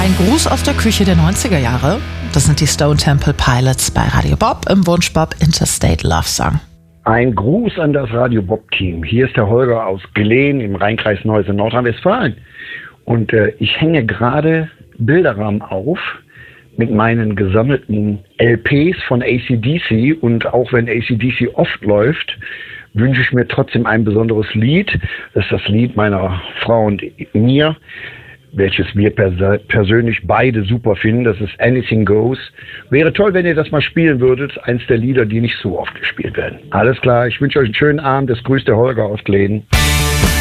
Ein Gruß aus der Küche der 90er Jahre. Das sind die Stone Temple Pilots bei Radio Bob im Wunsch Bob Interstate Love Song. Ein Gruß an das Radio Bob-Team. Hier ist der Holger aus Geleen im Rheinkreis Neuss in Nordrhein-Westfalen. Und ich hänge gerade Bilderrahmen auf mit meinen gesammelten LPs von AC/DC. Und auch wenn AC/DC oft läuft, wünsche ich mir trotzdem ein besonderes Lied. Das ist das Lied meiner Frau und mir, welches wir persönlich beide super finden. Das ist Anything Goes. Wäre toll, wenn ihr das mal spielen würdet. Eins der Lieder, die nicht so oft gespielt werden. Alles klar, ich wünsche euch einen schönen Abend. Das grüßt der Holger aus Gleden.